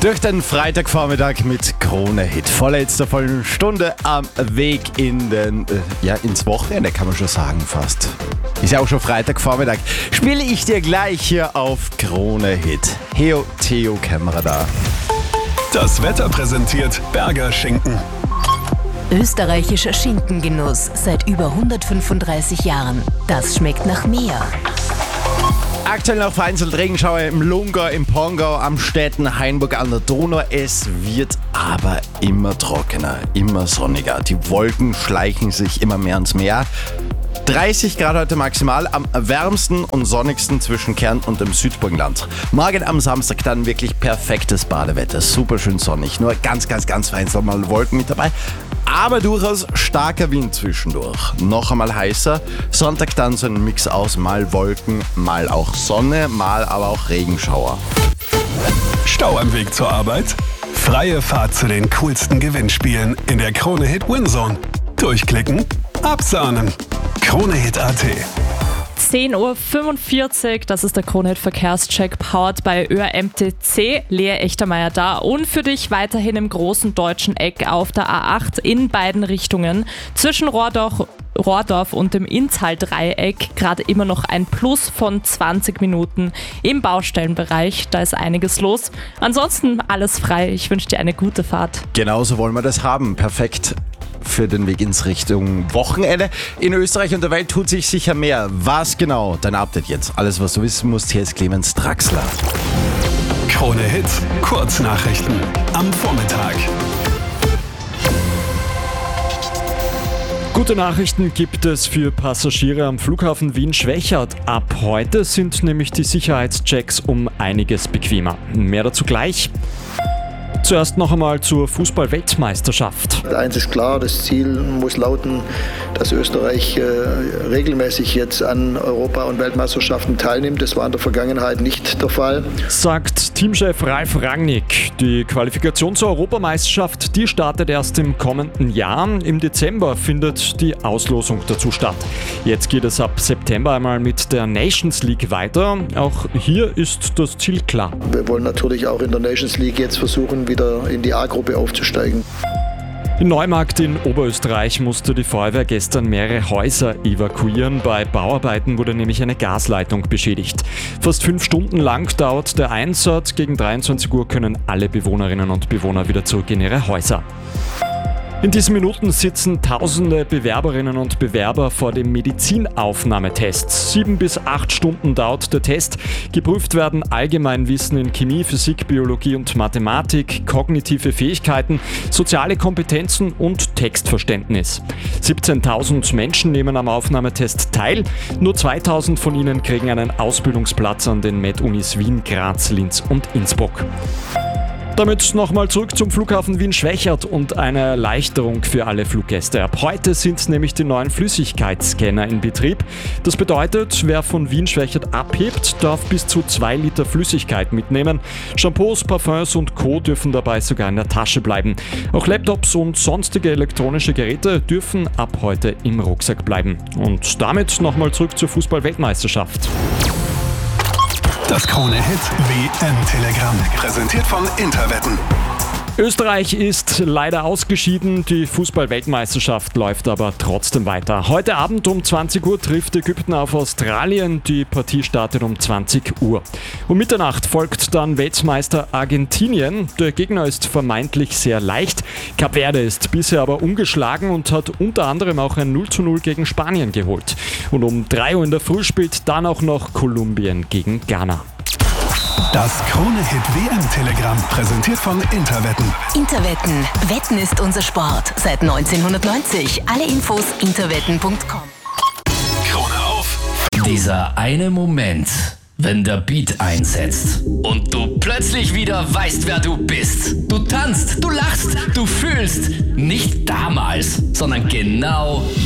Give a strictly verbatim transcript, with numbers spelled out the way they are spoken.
Durch den Freitagvormittag mit Krone Hit. Vorletzter vollen Stunde am Weg in den, äh, ja, ins Wochenende, kann man schon sagen fast. Ist ja auch schon Freitagvormittag. Spiele ich dir gleich hier auf Krone Hit. Heo Theo Kämmerer da. Das Wetter präsentiert Berger Schinken. Österreichischer Schinkengenuss seit über hundertfünfunddreißig Jahren. Das schmeckt nach mehr. Aktuell noch vereinzelt Regenschauer im Lungau, im Pongau, am Städten, Hainburg an der Donau. Es wird aber immer trockener, immer sonniger. Die Wolken schleichen sich immer mehr ins Meer. dreißig Grad heute maximal, am wärmsten und sonnigsten zwischen Kärnten und dem Südburgenland. Morgen am Samstag dann wirklich perfektes Badewetter, super schön sonnig. Nur ganz, ganz, ganz vereinzelt mal Wolken mit dabei. Aber durchaus starker Wind zwischendurch. Noch einmal heißer. Sonntag dann so ein Mix aus mal Wolken, mal auch Sonne, mal aber auch Regenschauer. Stau am Weg zur Arbeit? Freie Fahrt zu den coolsten Gewinnspielen in der Krone Hit Winzone. Durchklicken, absahnen. Krone Hit Punkt at. zehn Uhr fünfundvierzig, das ist der Krone Hit Verkehrscheck, powered bei Ö R M T C. Lea Echtermeier da und für dich weiterhin im großen deutschen Eck auf der A acht in beiden Richtungen. Zwischen Rohrdorf, Rohrdorf und dem Inntal-Dreieck gerade immer noch ein Plus von zwanzig Minuten im Baustellenbereich. Da ist einiges los. Ansonsten alles frei. Ich wünsche dir eine gute Fahrt. Genauso wollen wir das haben. Perfekt für den Weg ins Richtung Wochenende. In Österreich und der Welt tut sich sicher mehr. Was genau? Dein Update jetzt. Alles, was du wissen musst, hier ist Clemens Draxler. Krone Hit, Kurznachrichten am Vormittag. Gute Nachrichten gibt es für Passagiere am Flughafen Wien-Schwechat. Ab heute sind nämlich die Sicherheitschecks um einiges bequemer. Mehr dazu gleich. Zuerst noch einmal zur Fußball-Weltmeisterschaft. Eins ist klar, das Ziel muss lauten, dass Österreich äh, regelmäßig jetzt an Europa- und Weltmeisterschaften teilnimmt. Das war in der Vergangenheit nicht der Fall. Sagt Teamchef Ralf Rangnick. Die Qualifikation zur Europameisterschaft, die startet erst im kommenden Jahr. Im Dezember findet die Auslosung dazu statt. Jetzt geht es ab September einmal mit der Nations League weiter. Auch hier ist das Ziel klar. Wir wollen natürlich auch in der Nations League jetzt versuchen, wieder in die A-Gruppe aufzusteigen. In Neumarkt in Oberösterreich musste die Feuerwehr gestern mehrere Häuser evakuieren. Bei Bauarbeiten wurde nämlich eine Gasleitung beschädigt. Fast fünf Stunden lang dauert der Einsatz. Gegen dreiundzwanzig Uhr können alle Bewohnerinnen und Bewohner wieder zurück in ihre Häuser. In diesen Minuten sitzen tausende Bewerberinnen und Bewerber vor dem Medizinaufnahmetest. Sieben bis acht Stunden dauert der Test. Geprüft werden Allgemeinwissen in Chemie, Physik, Biologie und Mathematik, kognitive Fähigkeiten, soziale Kompetenzen und Textverständnis. siebzehntausend Menschen nehmen am Aufnahmetest teil. Nur zweitausend von ihnen kriegen einen Ausbildungsplatz an den Med-Unis Wien, Graz, Linz und Innsbruck. Damit nochmal zurück zum Flughafen Wien-Schwechat und eine Erleichterung für alle Fluggäste. Ab heute sind nämlich die neuen Flüssigkeitsscanner in Betrieb. Das bedeutet, wer von Wien-Schwechat abhebt, darf bis zu zwei Liter Flüssigkeit mitnehmen. Shampoos, Parfums und Co. dürfen dabei sogar in der Tasche bleiben. Auch Laptops und sonstige elektronische Geräte dürfen ab heute im Rucksack bleiben. Und damit nochmal zurück zur Fußball-Weltmeisterschaft. Das Krone Hit W M-Telegramm, präsentiert von Interwetten. Österreich ist leider ausgeschieden, die Fußball-Weltmeisterschaft läuft aber trotzdem weiter. Heute Abend um zwanzig Uhr trifft Ägypten auf Australien, die Partie startet um zwanzig Uhr. Um Mitternacht folgt dann Weltmeister Argentinien, der Gegner ist vermeintlich sehr leicht. Kap Verde ist bisher aber ungeschlagen und hat unter anderem auch ein null zu null gegen Spanien geholt. Und um drei Uhr in der Früh spielt dann auch noch Kolumbien gegen Ghana. Das Krone Hit W M-Telegramm, präsentiert von Interwetten. Interwetten. Wetten ist unser Sport. Seit neunzehnhundertneunzig. Alle Infos interwetten punkt com. Krone auf. Dieser eine Moment, wenn der Beat einsetzt und du plötzlich wieder weißt, wer du bist. Du tanzt, du lachst, du fühlst. Nicht damals, sondern genau